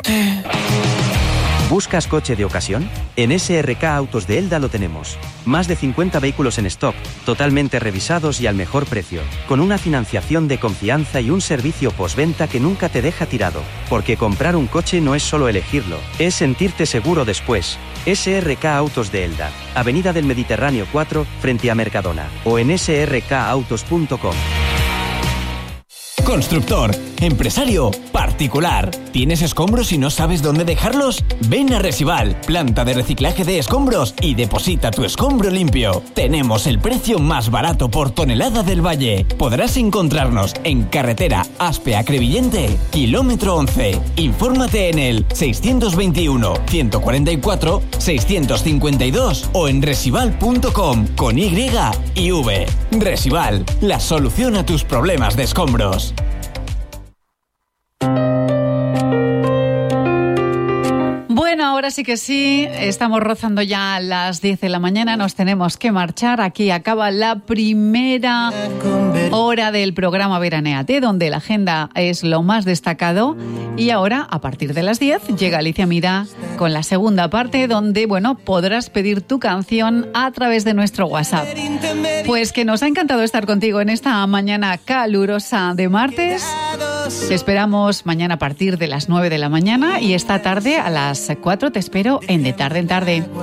suerte. ¿Buscas coche de ocasión? En SRK Autos de Elda lo tenemos. Más de 50 vehículos en stock, totalmente revisados y al mejor precio, con una financiación de confianza y un servicio postventa que nunca te deja tirado. Porque comprar un coche no es solo elegirlo, es sentirte seguro después. SRK Autos de Elda, Avenida del Mediterráneo 4, frente a Mercadona, o en srkautos.com. Constructor, empresario, particular. ¿Tienes escombros y no sabes dónde dejarlos? Ven a Resival, planta de reciclaje de escombros, y deposita tu escombro limpio. Tenemos el precio más barato por tonelada del valle. Podrás encontrarnos en carretera Aspe a Crevillente, kilómetro 11. Infórmate en el 621 144 652 o en resival.com con Y y V. Resival, la solución a tus problemas de escombros. Bueno, ahora sí que sí, estamos rozando ya las 10 de la mañana, nos tenemos que marchar. Aquí acaba la primera hora del programa Veranéate, donde la agenda es lo más destacado. Y ahora, a partir de las 10, llega Alicia Mira con la segunda parte, donde, bueno, podrás pedir tu canción a través de nuestro WhatsApp. Pues que nos ha encantado estar contigo en esta mañana calurosa de martes. Te esperamos mañana a partir de las 9 de la mañana y esta tarde a las 4 te espero en De Tarde en Tarde.